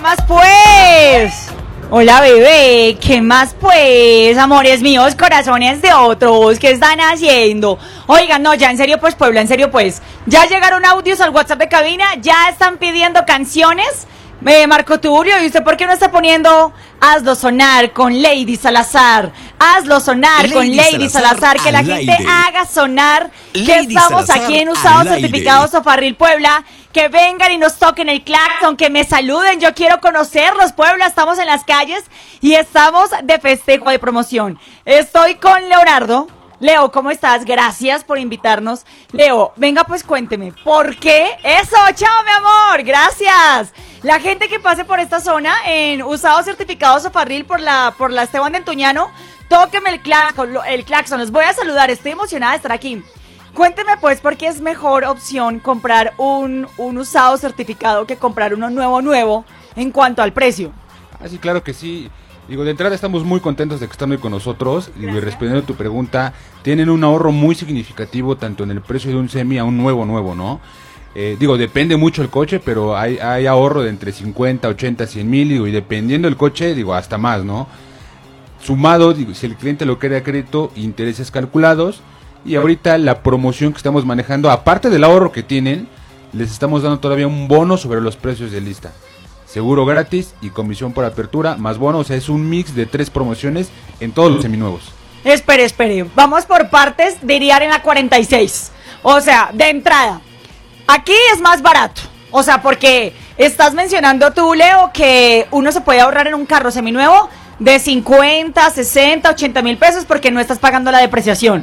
más pues? Hola bebé, ¿qué más pues? Amores míos, corazones de otros, ¿qué están haciendo? Oigan, no, ya en serio pues Puebla, en serio pues. Ya llegaron audios al WhatsApp de cabina, ya están pidiendo canciones. Marco Tulio, ¿y usted por qué no está poniendo Hazlo Sonar con Lady Salazar? Hazlo sonar con Lady Salazar, que la gente haga sonar que estamos aquí en Usados Certificados Sofarril Puebla. Que vengan y nos toquen el claxon, que me saluden, yo quiero conocerlos, Puebla, estamos en las calles y estamos de festejo, de promoción. Estoy con Leonardo. Leo, ¿cómo estás? Gracias por invitarnos. Leo, venga pues cuénteme, ¿por qué? Eso, chao mi amor, gracias. La gente que pase por esta zona en Usados Certificados Sofarril por la Esteban de Antuñano, tóqueme el claxon, los voy a saludar, estoy emocionada de estar aquí. Cuénteme pues por qué es mejor opción comprar un usado certificado que comprar uno nuevo en cuanto al precio. Sí, claro que sí. Digo, de entrada estamos muy contentos de que están hoy con nosotros. Y respondiendo a tu pregunta, tienen un ahorro muy significativo tanto en el precio de un semi a un nuevo, ¿no? Depende mucho el coche, pero hay ahorro de entre 50, 80, 100 mil, y dependiendo del coche, hasta más, ¿no? Sumado, si el cliente lo quiere a crédito, intereses calculados. Y ahorita la promoción que estamos manejando, aparte del ahorro que tienen, les estamos dando todavía un bono sobre los precios de lista. Seguro gratis y comisión por apertura, más bono, o sea, es un mix de 3 promociones en todos los seminuevos. Espere, vamos por partes, diría en la 46. O sea, de entrada, aquí es más barato. O sea, porque estás mencionando tú, Leo, que uno se puede ahorrar en un carro seminuevo de 50, 60, 80 mil pesos porque no estás pagando la depreciación.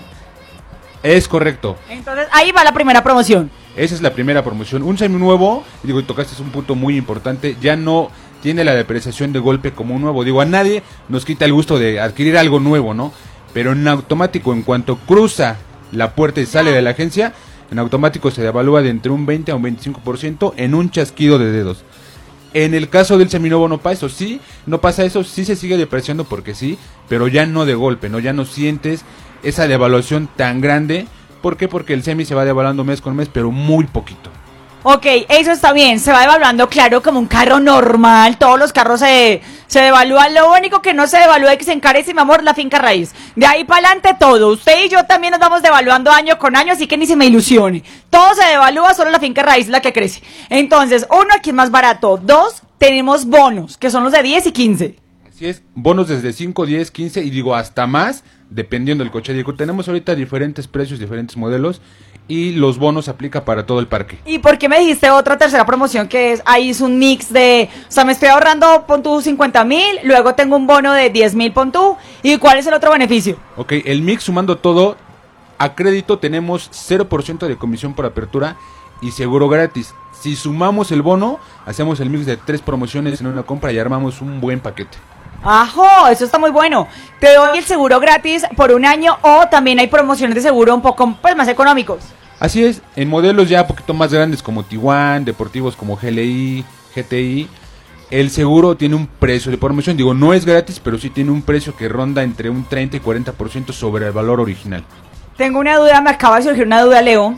Es correcto. Entonces, ahí va la primera promoción. Esa es la primera promoción. Un seminuevo, tocaste un punto muy importante, ya no tiene la depreciación de golpe como un nuevo. A nadie nos quita el gusto de adquirir algo nuevo, ¿no? Pero en automático, en cuanto cruza la puerta y sale de la agencia, en automático se devalúa de entre un 20 a un 25% en un chasquido de dedos. En el caso del seminuevo no pasa eso, sí se sigue depreciando porque sí, pero ya no de golpe, ¿no? Ya no sientes esa devaluación tan grande. ¿Por qué? Porque el semi se va devaluando mes con mes, pero muy poquito. Ok, eso está bien, se va devaluando, claro, como un carro normal, todos los carros se devalúan, lo único que no se devalúa es que se encarece, mi amor, la finca raíz. De ahí para adelante todo, usted y yo también nos vamos devaluando año con año, así que ni se me ilusione. Todo se devalúa, solo la finca raíz es la que crece. Entonces, uno, aquí es más barato. 2, tenemos bonos, que son los de 10 y 15. Así es, bonos desde 5, 10, 15 y hasta más, dependiendo del coche. Tenemos ahorita diferentes precios, diferentes modelos, y los bonos se aplica para todo el parque. ¿Y por qué me dijiste otra tercera promoción que ahí es un mix de, o sea, me estoy ahorrando, pon tú 50 mil, luego tengo un bono de 10 mil, pon tú, ¿y cuál es el otro beneficio? Ok, el mix sumando todo, a crédito tenemos 0% de comisión por apertura y seguro gratis. Si sumamos el bono, hacemos el mix de 3 promociones en una compra y armamos un buen paquete. ¡Ajo! Eso está muy bueno. Te doy el seguro gratis por un año o también hay promociones de seguro un poco más económicos. Así es, en modelos ya un poquito más grandes como Tiguan, deportivos como GLI, GTI, el seguro tiene un precio de promoción. No es gratis, pero sí tiene un precio que ronda entre un 30 y 40% sobre el valor original. Tengo una duda, me acaba de surgir una duda, Leo.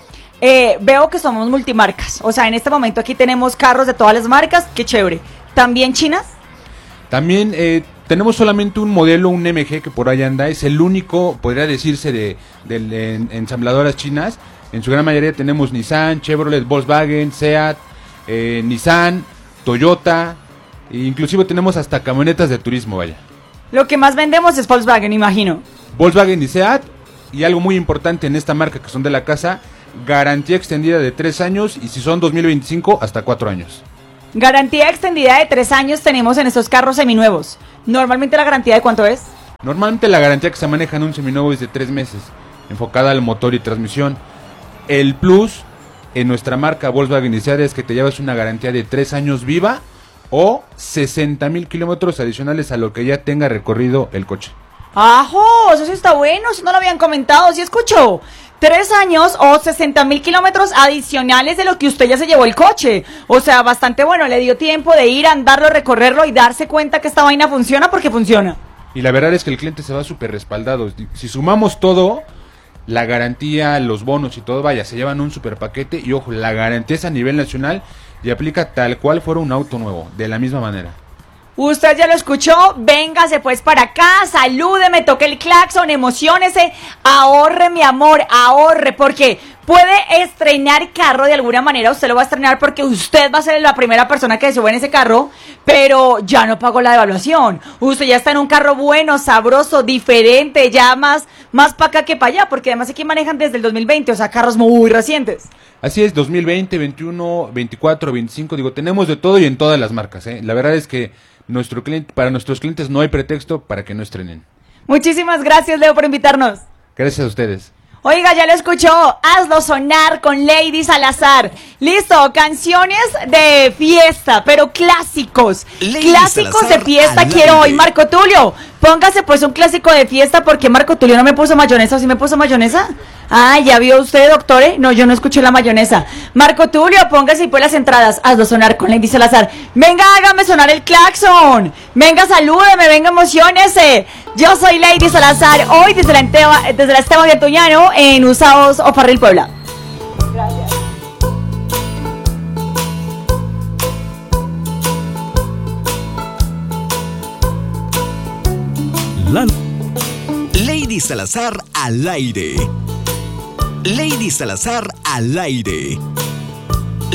Veo que somos multimarcas. O sea, en este momento aquí tenemos carros de todas las marcas. ¡Qué chévere! ¿También chinas? También tenemos solamente un modelo, un MG que por ahí anda, es el único, podría decirse, de ensambladoras chinas. En su gran mayoría tenemos Nissan, Chevrolet, Volkswagen, Seat, Nissan, Toyota, e inclusive tenemos hasta camionetas de turismo, vaya. Lo que más vendemos es Volkswagen, imagino. Volkswagen y Seat, y algo muy importante en esta marca que son de la casa, garantía extendida de 3 años y si son 2025 hasta 4 años. Garantía extendida de 3 años tenemos en estos carros seminuevos. ¿Normalmente la garantía de cuánto es? Normalmente la garantía que se maneja en un seminuevo es de 3 meses, enfocada al motor y transmisión. El plus en nuestra marca Volkswagen y Seat es que te llevas una garantía de 3 años viva o 60,000 kilómetros adicionales a lo que ya tenga recorrido el coche. ¡Ajo! Eso sí está bueno, eso no lo habían comentado, ¿sí escuchó? 3 años o 60,000 kilómetros adicionales de lo que usted ya se llevó el coche. O sea, bastante bueno, le dio tiempo de ir a andarlo, recorrerlo y darse cuenta que esta vaina funciona porque funciona. Y la verdad es que el cliente se va súper respaldado. Si sumamos todo, la garantía, los bonos y todo, vaya, se llevan un super paquete. Y ojo, la garantía es a nivel nacional y aplica tal cual fuera un auto nuevo, de la misma manera. Usted ya lo escuchó, véngase pues para acá, salúdeme, toque el claxon, emociónese, ahorre mi amor, ahorre, porque puede estrenar carro de alguna manera, usted lo va a estrenar porque usted va a ser la primera persona que se sube en ese carro, pero ya no pagó la devaluación, usted ya está en un carro bueno, sabroso, diferente, ya más para acá que para allá, porque además aquí manejan desde el 2020, o sea, carros muy recientes. Así es, 2020, 21, 24, 25, digo, tenemos de todo y en todas las marcas, ¿eh? La verdad es que para nuestros clientes no hay pretexto para que no estrenen. Muchísimas gracias, Leo, por invitarnos. Gracias a ustedes. Oiga, ya lo escuchó, hazlo sonar con Lady Salazar. Listo, canciones de fiesta, pero clásicos. Lady Clásicos Salazar de fiesta al quiero hoy. aire. Marco Tulio, póngase pues un clásico de fiesta, porque Marco Tulio no me puso mayonesa, ¿o sí me puso mayonesa? Ah, ¿ya vio usted, doctore? No, yo no escuché la mayonesa. Marco Tulio, póngase y pues las entradas, hazlo sonar con Lady Salazar. Venga, hágame sonar el claxon. Venga, salúdeme, venga, emociónese. Yo soy Lady Salazar, hoy desde la Esteban de Antoñano en Usados o Farril, Puebla. Gracias. Lady Salazar al aire. Lady Salazar al aire.